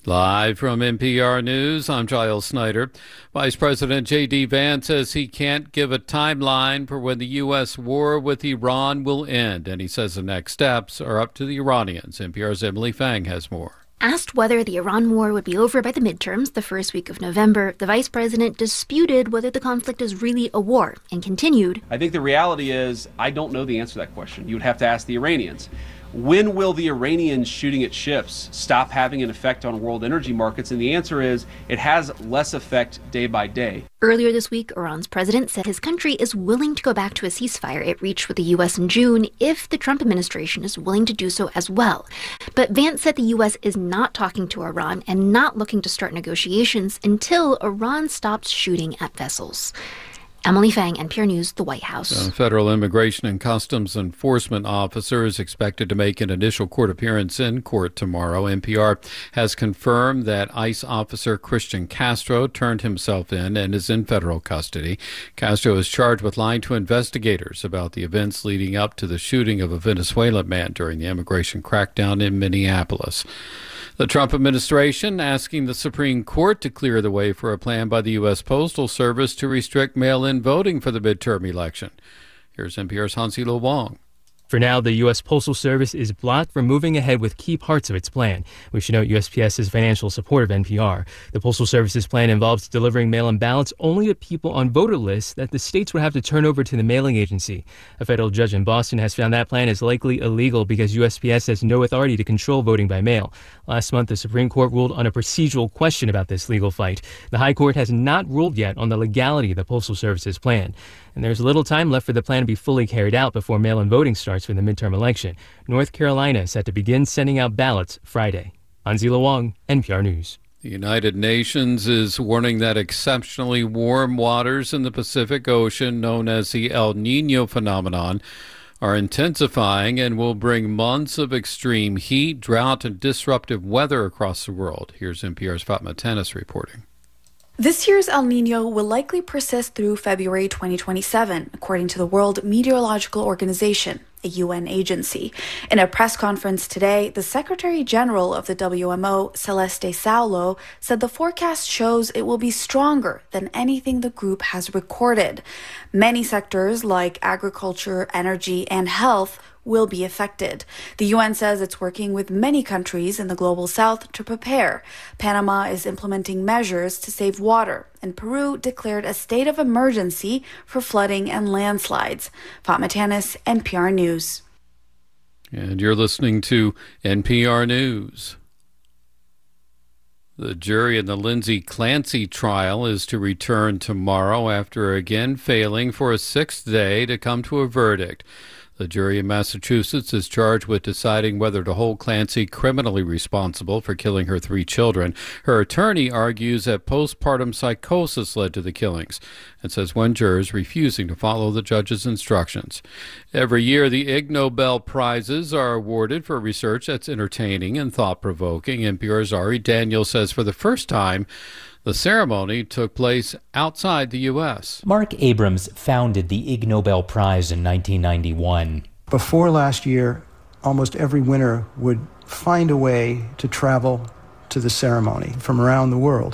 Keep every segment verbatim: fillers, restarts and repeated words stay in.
Live from N P R News, I'm Giles Snyder. Vice President J D. Vance says he can't give a timeline for when the U S war with Iran will end, and he says the next steps are up to the Iranians. N P R's Emily Fang has more. Asked whether the Iran war would be over by the midterms the first week of November, the vice president disputed whether the conflict is really a war and continued. I think the reality is I don't know the answer to that question. You would have to ask the Iranians. When will the Iranians shooting at ships stop having an effect on world energy markets? And the answer is it has less effect day by day. Earlier this week, Iran's president said his country is willing to go back to a ceasefire it reached with the U S in June if the Trump administration is willing to do so as well. But Vance said the U S is not talking to Iran and not looking to start negotiations until Iran stops shooting at vessels. Emily Fang, N P R News, the White House. A federal immigration and customs enforcement officer is expected to make an initial court appearance in court tomorrow. N P R has confirmed that ICE officer Christian Castro turned himself in and is in federal custody. Castro is charged with lying to investigators about the events leading up to the shooting of a Venezuelan man during the immigration crackdown in Minneapolis. The Trump administration asking the Supreme Court to clear the way for a plan by the U S Postal Service to restrict mail-in voting for the midterm election. Here's N P R's Hansilo Wong. For now, the U S Postal Service is blocked from moving ahead with key parts of its plan. We should note U S P S is financial support of N P R. The Postal Service's plan involves delivering mail-in ballots only to people on voter lists that the states would have to turn over to the mailing agency. A federal judge in Boston has found that plan is likely illegal because U S P S has no authority to control voting by mail. Last month, the Supreme Court ruled on a procedural question about this legal fight. The High Court has not ruled yet on the legality of the Postal Service's plan. And there's little time left for the plan to be fully carried out before mail-in voting starts for the midterm election. North Carolina is set to begin sending out ballots Friday. Anzila Wong, N P R News. The United Nations is warning that exceptionally warm waters in the Pacific Ocean, known as the El Niño phenomenon, are intensifying and will bring months of extreme heat, drought, and disruptive weather across the world. Here's N P R's Fatma Tennis reporting. This year's El Niño will likely persist through February twenty twenty-seven, according to the World Meteorological Organization, a U N agency. In a press conference today, the Secretary General of the W M O, Celeste Saulo, said the forecast shows it will be stronger than anything the group has recorded. Many sectors like agriculture, energy, and health will be affected. The U N says it's working with many countries in the global south to prepare. Panama is implementing measures to save water, and Peru declared a state of emergency for flooding and landslides. Fatma Tanis, N P R News. And you're listening to N P R News. The jury in the Lindsay Clancy trial is to return tomorrow after again failing for a sixth day to come to a verdict. The jury in Massachusetts is charged with deciding whether to hold Clancy criminally responsible for killing her three children. Her attorney argues that postpartum psychosis led to the killings and says one juror is refusing to follow the judge's instructions. Every year, the Ig Nobel Prizes are awarded for research that's entertaining and thought-provoking. N P R's Ari Daniel says for the first time, the ceremony took place outside the U S. Mark Abrams founded the Ig Nobel Prize in nineteen ninety-one. Before last year, almost every winner would find a way to travel to the ceremony from around the world.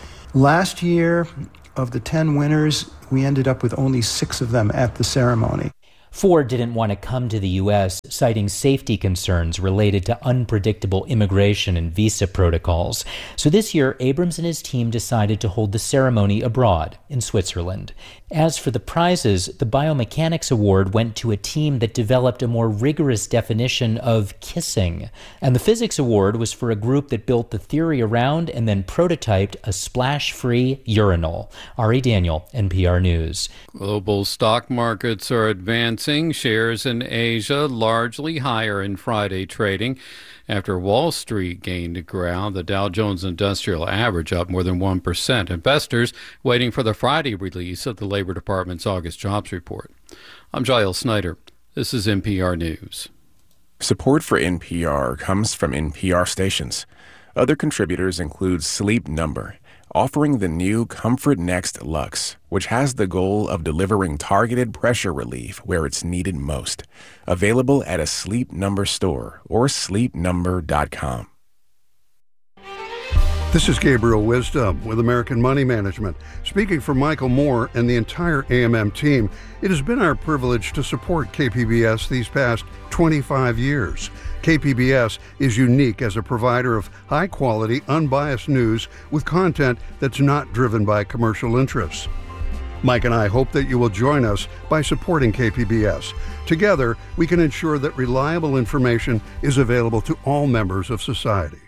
Last year, of the ten winners, we ended up with only six of them at the ceremony. Four didn't want to come to the U S, citing safety concerns related to unpredictable immigration and visa protocols. So this year, Abrams and his team decided to hold the ceremony abroad in Switzerland. As for the prizes, the Biomechanics Award went to a team that developed a more rigorous definition of kissing. And the Physics Award was for a group that built the theory around and then prototyped a splash-free urinal. Ari Daniel, N P R News. Global stock markets are advancing. Shares in Asia largely higher in Friday trading after Wall Street gained ground. The Dow Jones Industrial Average up more than one percent. Investors waiting for the Friday release of the Labor Department's August jobs report. I'm Giles Snyder. This is N P R News. Support for N P R comes from N P R stations. Other contributors include Sleep Number, offering the new Comfort Next Luxe, which has the goal of delivering targeted pressure relief where it's needed most. Available at a Sleep Number store or sleep number dot com. This is Gabriel Wisdom with American Money Management. Speaking for Michael Moore and the entire A M M team, it has been our privilege to support K P B S these past twenty-five years. K P B S is unique as a provider of high-quality, unbiased news with content that's not driven by commercial interests. Mike and I hope that you will join us by supporting K P B S. Together, we can ensure that reliable information is available to all members of society.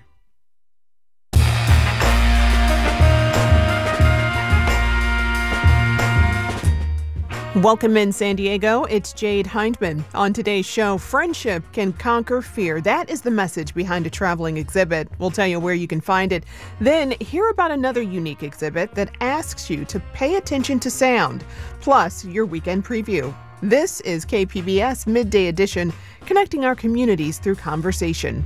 Welcome in San Diego, it's Jade Hindman. On today's show, friendship can conquer fear. That is the message behind a traveling exhibit. We'll tell you where you can find it. Then hear about another unique exhibit that asks you to pay attention to sound, plus your weekend preview. This is K P B S Midday Edition, connecting our communities through conversation.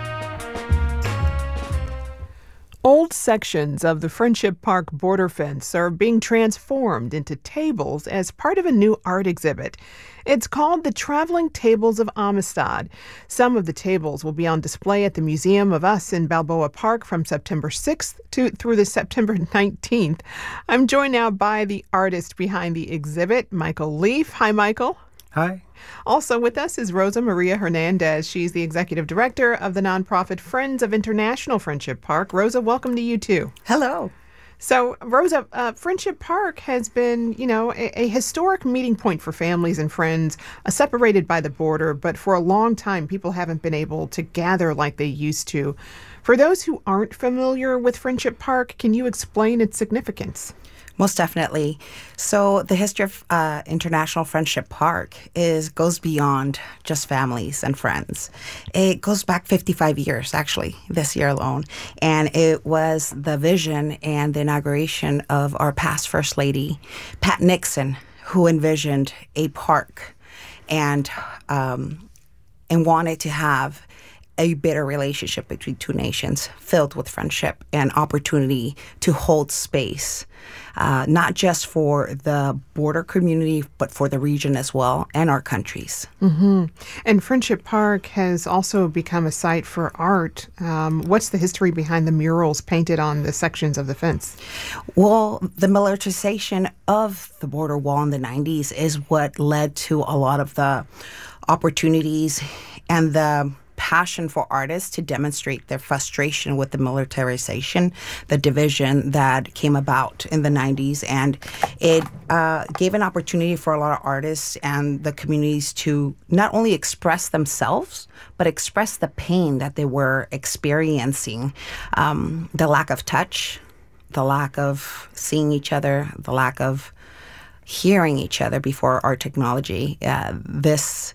Old sections of the Friendship Park border fence are being transformed into tables as part of a new art exhibit. It's called the Traveling Tables of Amistad. Some of the tables will be on display at the Museum of Us in Balboa Park from September sixth to through the September nineteenth. I'm joined now by the artist behind the exhibit, Michael Leaf. Hi, Michael. Hi. Also with us is Rosa Maria Hernandez. She's the executive director of the nonprofit Friends of International Friendship Park. Rosa, welcome to you too. Hello. So, Rosa, uh, Friendship Park has been, you know, a, a historic meeting point for families and friends, uh, separated by the border, but for a long time, people haven't been able to gather like they used to. For those who aren't familiar with Friendship Park, can you explain its significance? Most definitely. So the history of uh, International Friendship Park is goes beyond just families and friends. It goes back fifty-five years, actually, this year alone. And it was the vision and the inauguration of our past First Lady, Pat Nixon, who envisioned a park and um, and wanted to have a better relationship between two nations filled with friendship and opportunity to hold space, uh, not just for the border community, but for the region as well and our countries. Mm-hmm. And Friendship Park has also become a site for art. Um, what's the history behind the murals painted on the sections of the fence? Well, the militarization of the border wall in the nineties is what led to a lot of the opportunities and the passion for artists to demonstrate their frustration with the militarization, the division that came about in the nineties. And it uh, gave an opportunity for a lot of artists and the communities to not only express themselves, but express the pain that they were experiencing, um, the lack of touch, the lack of seeing each other, the lack of hearing each other before our technology. Uh, this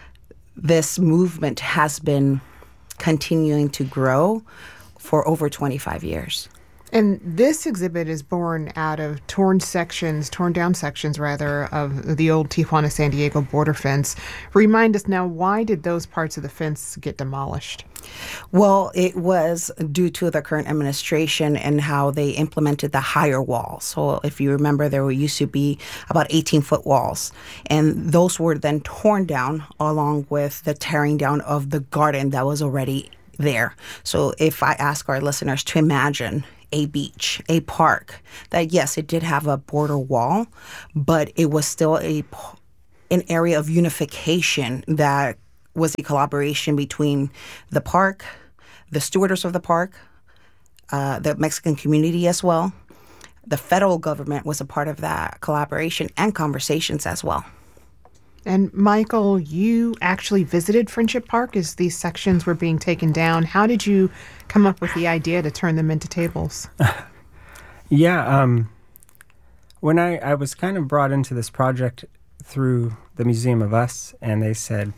This movement has been continuing to grow for over twenty-five years. And this exhibit is born out of torn sections, torn down sections, rather, of the old Tijuana-San Diego border fence. Remind us now, why did those parts of the fence get demolished? Well, it was due to the current administration and how they implemented the higher walls. So if you remember, there used to be about eighteen-foot walls, and those were then torn down along with the tearing down of the garden that was already there. So if I ask our listeners to imagine a beach, a park, that yes, it did have a border wall, but it was still a an area of unification that was a collaboration between the park, the stewardess of the park, uh, the Mexican community as well. The federal government was a part of that collaboration and conversations as well. And Michael, you actually visited Friendship Park as these sections were being taken down. How did you come up with the idea to turn them into tables? yeah, um, when I, I was kind of brought into this project through the Museum of Us, and they said,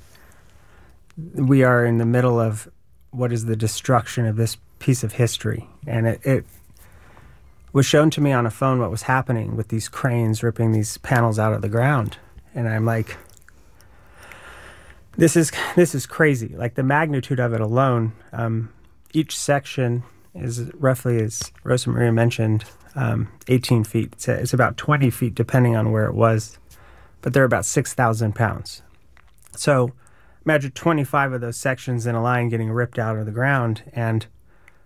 we are in the middle of what is the destruction of this piece of history. And it, it was shown to me on a phone what was happening with these cranes ripping these panels out of the ground. And I'm like, this is this is crazy. Like the magnitude of it alone. Um, each section is roughly, as Rosa Maria mentioned, um, eighteen feet. It's, it's about twenty feet depending on where it was. But they're about six thousand pounds. So imagine twenty-five of those sections in a line getting ripped out of the ground. And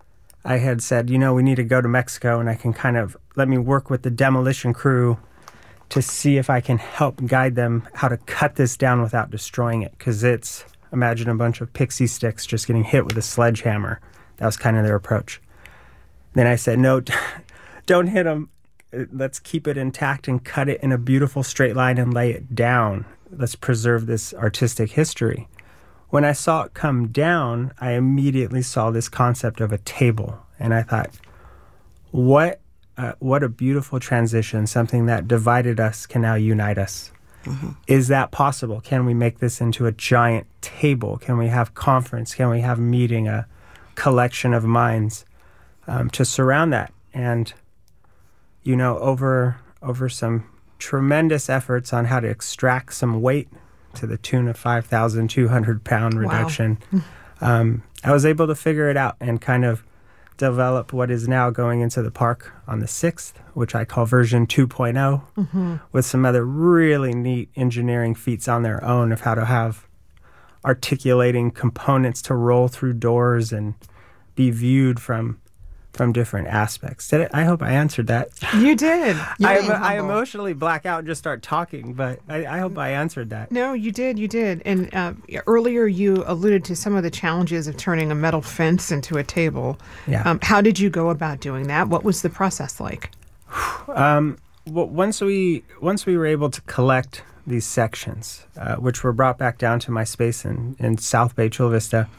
I had said, you know, we need to go to Mexico, and I can kind of let me work with the demolition crew to see if I can help guide them how to cut this down without destroying it. Because it's, imagine a bunch of pixie sticks just getting hit with a sledgehammer. That was kind of their approach. Then I said, no, don't hit them. Let's keep it intact and cut it in a beautiful straight line and lay it down. Let's preserve this artistic history. When I saw it come down, I immediately saw this concept of a table. And I thought, what uh, what a beautiful transition. Something that divided us can now unite us. Mm-hmm. Is that possible? Can we make this into a giant table? Can we have conference? Can we have meeting, a collection of minds um, to surround that? And, you know, over over some tremendous efforts on how to extract some weight to the tune of five thousand two hundred pound reduction, wow. um, I was able to figure it out and kind of develop what is now going into the park on the sixth, which I call version two point oh, mm-hmm. with some other really neat engineering feats on their own of how to have articulating components to roll through doors and be viewed from from different aspects. Did it? I hope I answered that. You did. I, I emotionally black out and just start talking, but I, I hope I answered that. No, you did. You did. And uh, earlier you alluded to some of the challenges of turning a metal fence into a table. Yeah. Um, how did you go about doing that? What was the process like? um, well, once we once we were able to collect these sections, uh, which were brought back down to my space in, in South Bay, Chula Vista,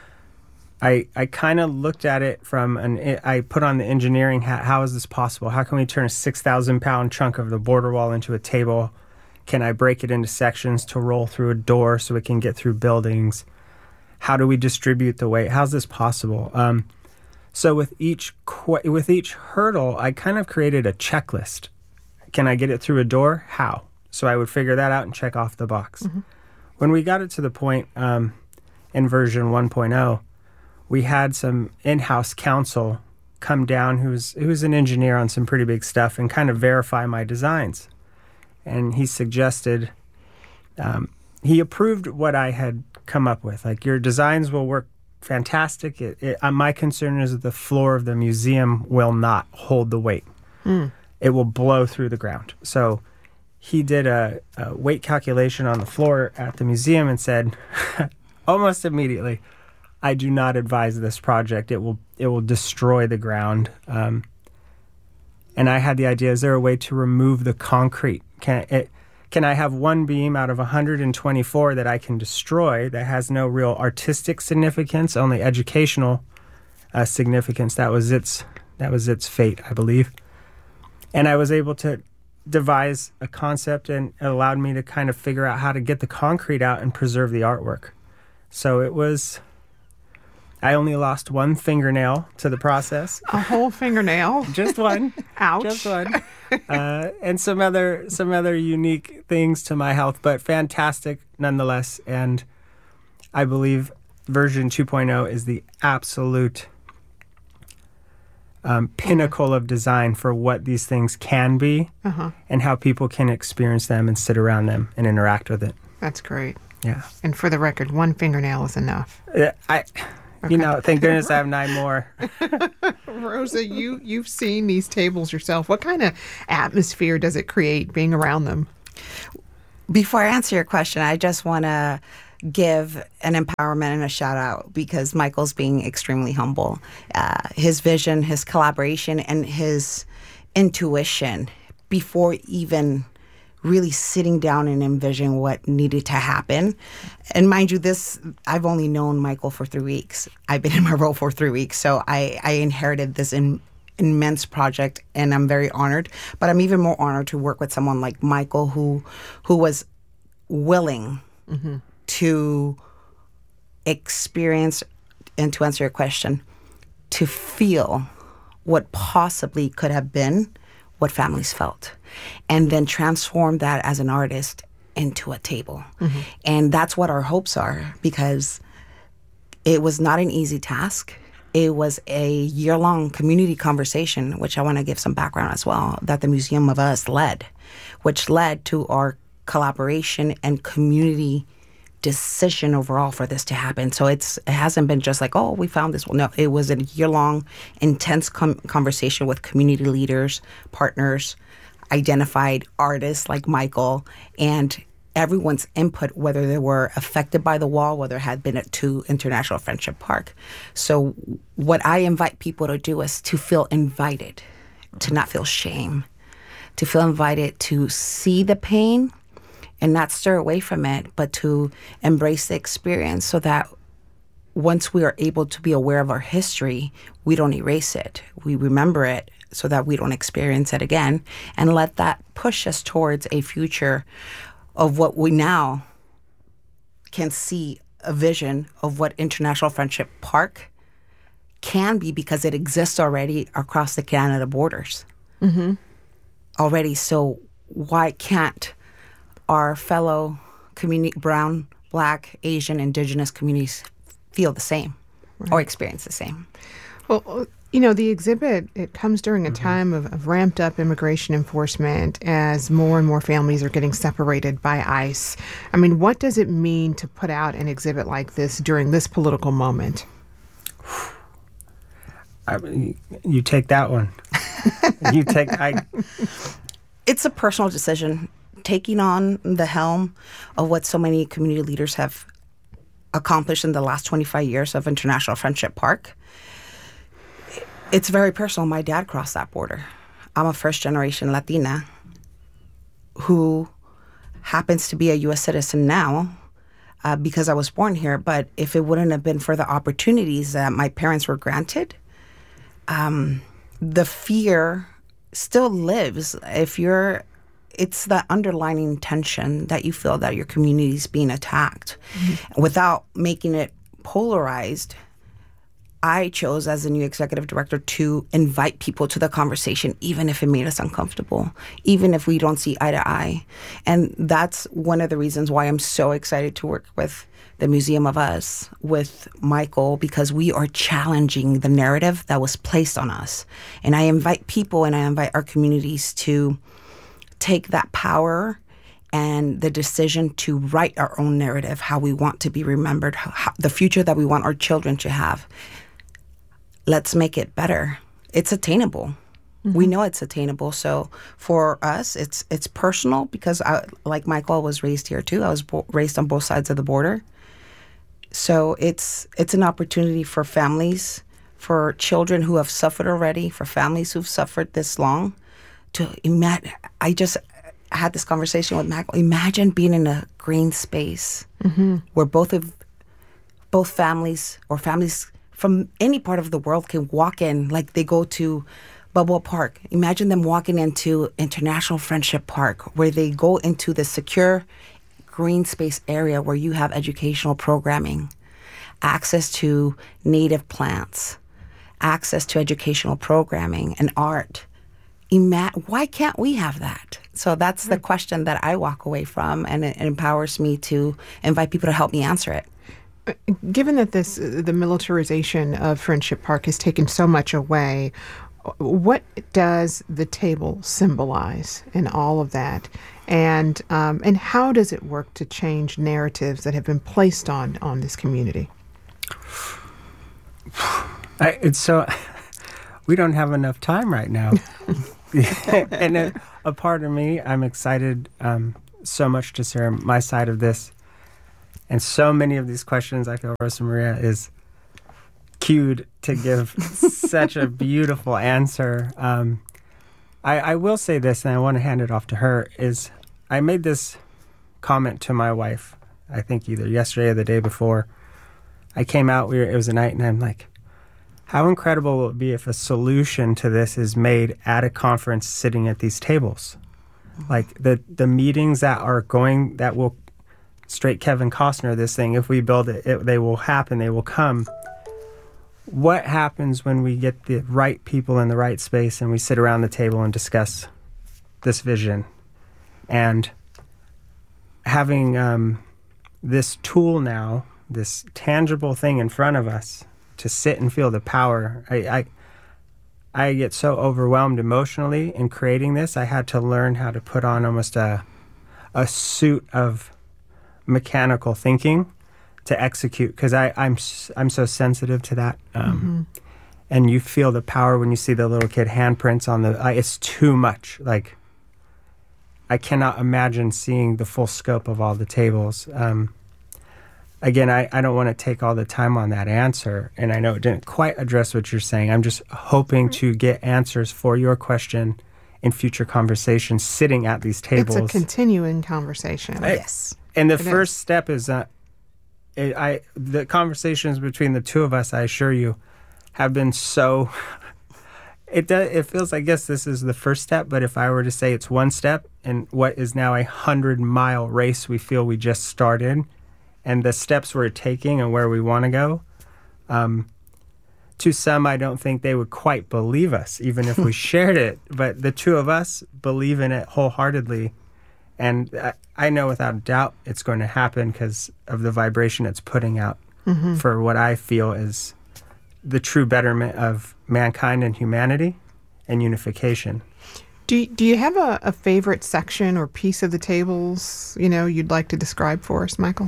I, I kind of looked at it from an, I put on the engineering hat. How is this possible? How can we turn a six thousand pound chunk of the border wall into a table? Can I break it into sections to roll through a door so it can get through buildings? How do we distribute the weight? How's this possible? Um, so with each qu- with each hurdle, I kind of created a checklist. Can I get it through a door? How? So I would figure that out and check off the box. Mm-hmm. When we got it to the point um, in version one point oh, we had some in-house counsel come down who's who's an engineer on some pretty big stuff and kind of verify my designs. And he suggested, um, he approved what I had come up with. Like, your designs will work fantastic. It, it, uh, my concern is that the floor of the museum will not hold the weight. Mm. It will blow through the ground. So he did a, a weight calculation on the floor at the museum and said, almost immediately, I do not advise this project. It will it will destroy the ground. Um, and I had the idea, is there a way to remove the concrete? Can it, can I have one beam out of one hundred twenty-four that I can destroy that has no real artistic significance, only educational uh, significance? That was its that was its fate, I believe. And I was able to devise a concept, and it allowed me to kind of figure out how to get the concrete out and preserve the artwork. So it was... I only lost one fingernail to the process. A whole fingernail? Just one. Ouch. Just one. Uh, and some other some other unique things to my health, but fantastic nonetheless. And I believe version two point oh is the absolute um, pinnacle of design for what these things can be, uh-huh. and how people can experience them and sit around them and interact with it. That's great. Yeah. And for the record, one fingernail is enough. Uh, I... Okay. You know, thank goodness I have nine more. Rosa, you, you've seen these tables yourself. What kind of atmosphere does it create being around them? Before I answer your question, I just want to give an empowerment and a shout out because Michael's being extremely humble. Uh, his vision, his collaboration, and his intuition before even really sitting down and envisioning what needed to happen. And mind you, this, I've only known Michael for three weeks. I've been in my role for three weeks. So I, I inherited this in, immense project, and I'm very honored. But I'm even more honored to work with someone like Michael, who who was willing mm-hmm. to experience, and to answer your question, to feel what possibly could have been what families felt, and then transform that as an artist into a table. Mm-hmm. And that's what our hopes are, because it was not an easy task. It was a year-long community conversation, which I want to give some background as well, that the Museum of Us led, which led to our collaboration and community decision overall for this to happen. So it's it hasn't been just like, oh, we found this. Well, no, it was a year-long, intense com- conversation with community leaders, partners, identified artists like Michael, and everyone's input, whether they were affected by the wall, whether it had been at to International Friendship Park. So what I invite people to do is to feel invited, to not feel shame, to feel invited to see the pain and not stir away from it, but to embrace the experience so that once we are able to be aware of our history, we don't erase it. We remember it so that we don't experience it again, and let that push us towards a future of what we now can see, a vision of what International Friendship Park can be, because it exists already across the Canada borders. Mm-hmm. Already. So why can't our fellow community, brown, black, Asian, indigenous communities feel the same, right, or experience the same? Well, you know, the exhibit, it comes during a mm-hmm. time of, of ramped up immigration enforcement as more and more families are getting separated by ICE. I mean, what does it mean to put out an exhibit like this during this political moment? I mean, you take that one. you take. I. It's a personal decision. Taking on the helm of what so many community leaders have accomplished in the last twenty-five years of International Friendship Park, it's very personal. My dad crossed that border. I'm a first-generation Latina who happens to be a U S citizen now uh, because I was born here. But if it wouldn't have been for the opportunities that my parents were granted, um, the fear still lives. If you're It's the underlying tension that you feel that your community is being attacked. Mm-hmm. Without making it polarized, I chose as the new executive director to invite people to the conversation, even if it made us uncomfortable, even if we don't see eye to eye. And that's one of the reasons why I'm so excited to work with the Museum of Us, with Michael, because we are challenging the narrative that was placed on us. And I invite people and I invite our communities to take that power and the decision to write our own narrative, how we want to be remembered, how, the future that we want our children to have. Let's make it better. It's attainable. Mm-hmm. We know it's attainable. So for us, it's it's personal because, I, like Michael, I was raised here too. I was bo- raised on both sides of the border. So it's it's an opportunity for families, for children who have suffered already, for families who've suffered this long, to imagine. I just had this conversation with Michael. Imagine being in a green space mm-hmm. where both of both families or families from any part of the world can walk in, like they go to Balboa Park. Imagine them walking into International Friendship Park, where they go into the secure green space area where you have educational programming, access to native plants, access to educational programming and art. Ima- why can't we have that? So that's the question that I walk away from, and it, it empowers me to invite people to help me answer it. Given that this, the militarization of Friendship Park has taken so much away, what does the table symbolize in all of that? And um, and how does it work to change narratives that have been placed on, on this community? I, it's so... We don't have enough time right now. and a, a part of me, I'm excited um, so much to share my side of this. And so many of these questions, I feel Rosa Maria is cued to give such a beautiful answer. Um, I, I will say this, and I want to hand it off to her, is I made this comment to my wife, I think either yesterday or the day before. I came out, we were, it was a night, and I'm like, how incredible will it be if a solution to this is made at a conference sitting at these tables? Like the, the meetings that are going, that will straight Kevin Costner this thing, if we build it, it, they will happen, they will come. What happens when we get the right people in the right space and we sit around the table and discuss this vision? And having um, this tool now, this tangible thing in front of us, to sit and feel the power. I, I I get so overwhelmed emotionally in creating this. I had to learn how to put on almost a a suit of mechanical thinking to execute, because I'm I'm so sensitive to that. Um, mm-hmm. And you feel the power when you see the little kid handprints on the. Uh, it's too much. Like, I cannot imagine seeing the full scope of all the tables. Um, again, I, I don't want to take all the time on that answer, and I know it didn't quite address what you're saying. I'm just hoping right. to get answers for your question in future conversations, sitting at these tables. It's a continuing conversation. I, yes, and the it first is. step is uh, it, I the conversations between the two of us, I assure you, have been so. It does. It feels. I guess this is the first step, but if I were to say it's one step in what is now a hundred mile race, we feel we just started, and the steps we're taking and where we want to go. Um, to some, I don't think they would quite believe us, even if we shared it. But the two of us believe in it wholeheartedly, and I, I know without a doubt it's going to happen because of the vibration it's putting out mm-hmm. for what I feel is the true betterment of mankind and humanity and unification. Do you, do you have a, a favorite section or piece of the tables, you know, you'd like to describe for us, Michael?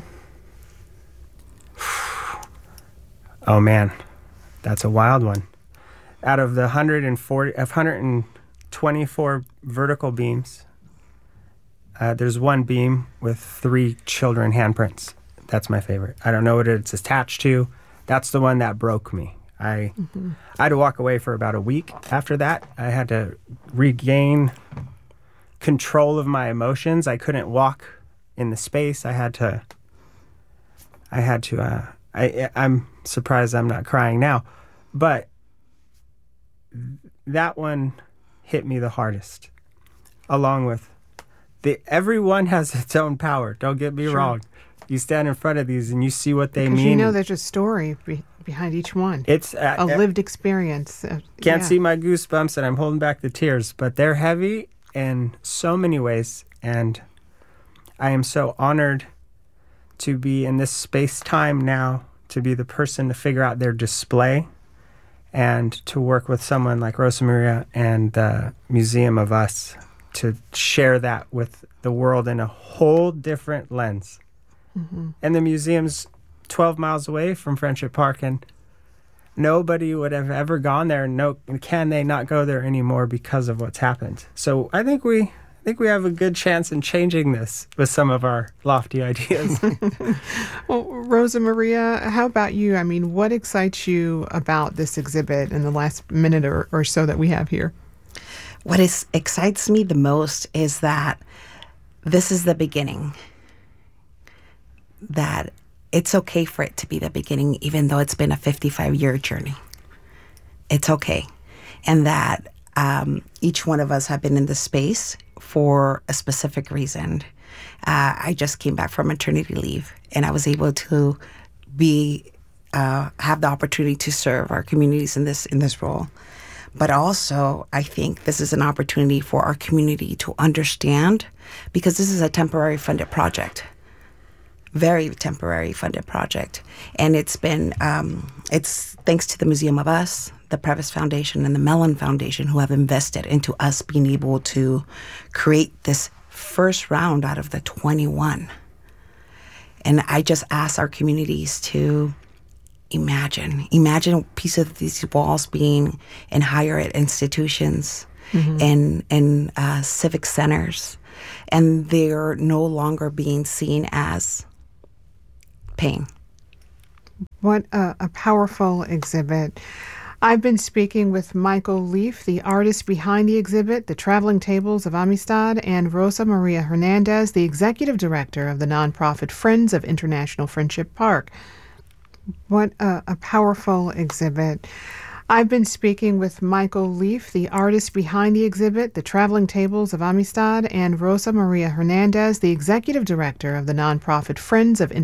Oh, man. That's a wild one. Out of the one hundred forty, one hundred twenty-four vertical beams, uh, there's one beam with three children handprints. That's my favorite. I don't know what it's attached to. That's the one that broke me. I mm-hmm. I had to walk away for about a week. After that, I had to regain control of my emotions. I couldn't walk in the space. I had to. I had to. Uh, I I'm surprised I'm not crying now, but that one hit me the hardest. Along with the everyone has its own power. Don't get me sure. wrong. You stand in front of these and you see what they because mean. You know, there's a story be- behind each one. It's uh, a lived experience. Uh, can't yeah. see my goosebumps, and I'm holding back the tears, but they're heavy in so many ways, and I am so honored to be in this space-time now, to be the person to figure out their display, and to work with someone like Rosa Maria and the Museum of Us to share that with the world in a whole different lens. Mm-hmm. And the museum's twelve miles away from Friendship Park, and nobody would have ever gone there. No, can they not go there anymore because of what's happened? So I think we, I think we have a good chance in changing this with some of our lofty ideas. Well, Rosa Maria, how about you? I mean, what excites you about this exhibit in the last minute or, or so that we have here? What is excites me the most is that this is the beginning. That it's okay for it to be the beginning, even though it's been a fifty-five-year journey. It's okay. And that um, each one of us have been in this space for a specific reason. Uh, I just came back from maternity leave, and I was able to be uh, have the opportunity to serve our communities in this in this role. But also, I think this is an opportunity for our community to understand, because this is a temporary funded project. Very temporary funded project. And it's been, um, it's thanks to the Museum of Us, the Previs Foundation, and the Mellon Foundation, who have invested into us being able to create this first round out of the twenty-one. And I just ask our communities to imagine, imagine a piece of these walls being in higher ed institutions, mm-hmm. and, and uh, civic centers, and they're no longer being seen as pain. What a, a powerful exhibit. I've been speaking with Michael Leaf, the artist behind the exhibit, The Traveling Tables of Amistad, and Rosa Maria Hernandez, the executive director of the nonprofit Friends of International Friendship Park. What a, a powerful exhibit. I've been speaking with Michael Leaf, the artist behind the exhibit, The Traveling Tables of Amistad, and Rosa Maria Hernandez, the executive director of the nonprofit Friends of